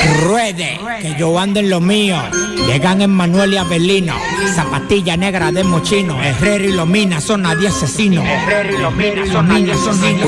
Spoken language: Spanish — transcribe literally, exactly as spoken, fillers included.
Ruede, que yo ando en lo mío. Llegan Emmanuel y Abelino. Zapatilla negra de mochino. Herrero y Lomina son nadie asesinos. Herrero y Lomina son nadie asesinos.